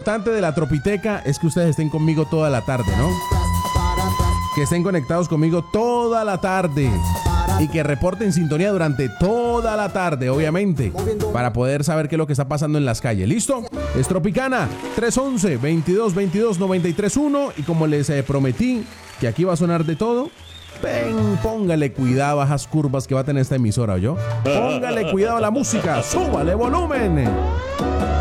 importante de la Tropiteca es que ustedes estén conmigo toda la tarde, ¿no? Que estén conectados conmigo toda la tarde y que reporten sintonía durante toda la tarde, obviamente, para poder saber qué es lo que está pasando en las calles. ¿Listo? Es Tropicana 311-2222-931 y como les prometí que aquí va a sonar de todo, ven, póngale cuidado a esas curvas que va a tener esta emisora, ¿oyó? Póngale cuidado a la música, súbale volumen.